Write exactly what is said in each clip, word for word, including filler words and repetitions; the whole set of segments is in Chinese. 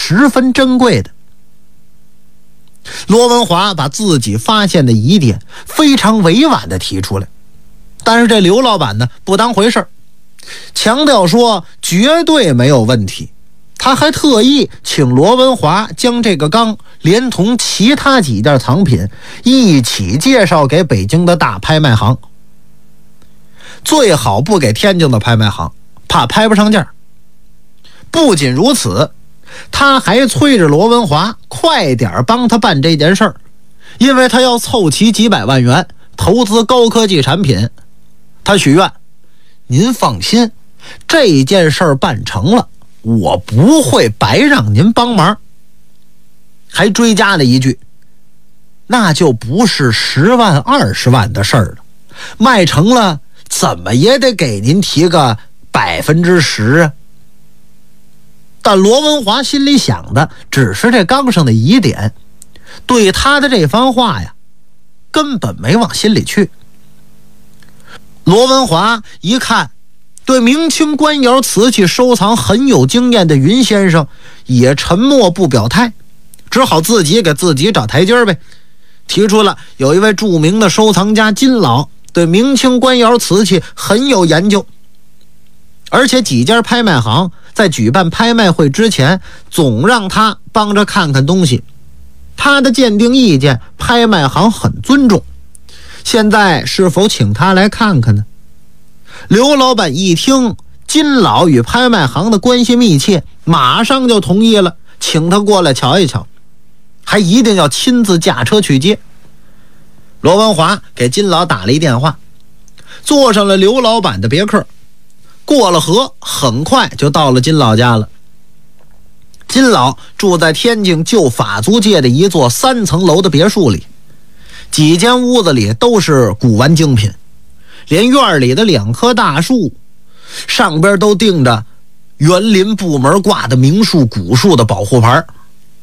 十分珍贵的。罗文华把自己发现的疑点非常委婉地提出来，但是这刘老板呢不当回事，强调说绝对没有问题。他还特意请罗文华将这个缸连同其他几件藏品一起介绍给北京的大拍卖行，最好不给天津的拍卖行，怕拍不上价。不仅如此，他还催着罗文华快点帮他办这件事儿，因为他要凑齐几百万元投资高科技产品。他许愿，您放心，这件事儿办成了，我不会白让您帮忙。还追加了一句，那就不是十万二十万的事儿了，卖成了怎么也得给您提个百分之十啊。但罗文华心里想的只是这缸上的疑点，对他的这番话呀根本没往心里去。罗文华一看对明清官窑瓷器收藏很有经验的云先生也沉默不表态，只好自己给自己找台阶呗。提出了有一位著名的收藏家金老对明清官窑瓷器很有研究，而且几家拍卖行在举办拍卖会之前总让他帮着看看东西，他的鉴定意见拍卖行很尊重，现在是否请他来看看呢？刘老板一听金老与拍卖行的关系密切，马上就同意了，请他过来瞧一瞧，还一定要亲自驾车去接。罗文华给金老打了一电话，坐上了刘老板的别克，过了河，很快就到了金老家了。金老住在天津旧法租界的一座三层楼的别墅里，几间屋子里都是古玩精品，连院里的两棵大树上边都钉着园林部门挂的名树古树的保护牌。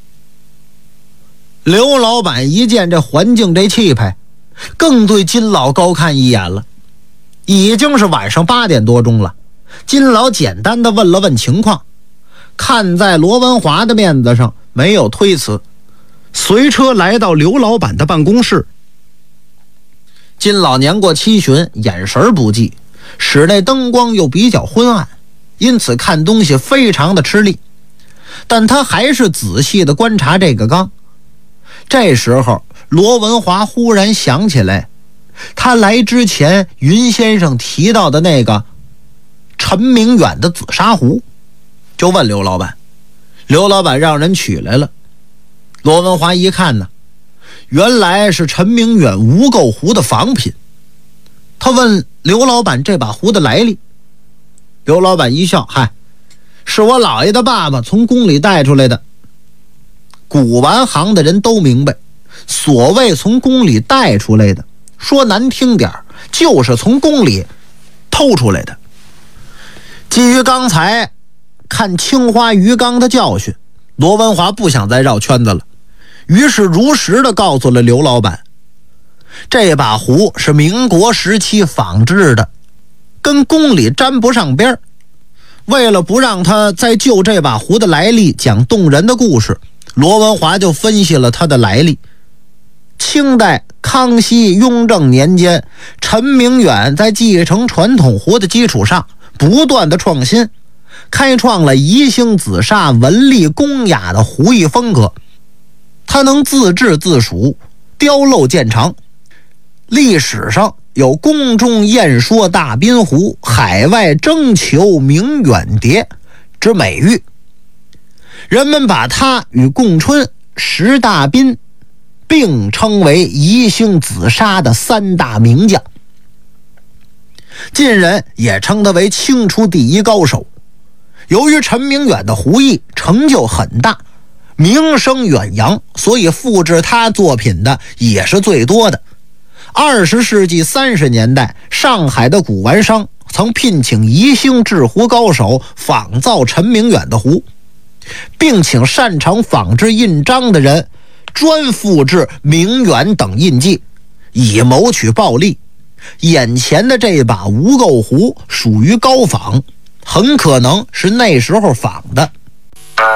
刘老板一见这环境这气派，更对金老高看一眼了。已经是晚上八点多钟了，金老简单的问了问情况，看在罗文华的面子上没有推辞，随车来到刘老板的办公室。金老年过七旬，眼神不济，室内灯光又比较昏暗，因此看东西非常的吃力，但他还是仔细的观察这个缸。这时候罗文华忽然想起来他来之前云先生提到的那个陈明远的紫砂壶，就问刘老板，刘老板让人取来了。罗文华一看呢，原来是陈明远无垢壶的仿品。他问刘老板这把壶的来历，刘老板一笑，嗨，是我姥爷的爸爸从宫里带出来的。古玩行的人都明白，所谓从宫里带出来的，说难听点就是从宫里偷出来的。基于刚才看青花鱼缸的教训，罗文华不想再绕圈子了，于是如实的告诉了刘老板，这把壶是民国时期仿制的，跟宫里沾不上边。为了不让他再就这把壶的来历讲动人的故事，罗文华就分析了它的来历。清代康熙、雍正年间，陈明远在继承传统壶的基础上不断的创新，开创了宜兴紫砂纹丽工雅的壶艺风格。它能自制自属，雕镂见长，历史上有宫中艳说大宾壶，海外征求明远碟之美誉。人们把它与贡春、石大宾并称为宜兴紫砂的三大名将，近人也称他为清初第一高手。由于陈明远的壶艺成就很大，名声远扬，所以复制他作品的也是最多的。二十世纪三十年代，上海的古玩商曾聘请宜兴制壶高手仿造陈明远的壶，并请擅长仿制印章的人专复制明远等印记，以谋取暴利。眼前的这把无垢壶属于高仿，很可能是那时候仿的。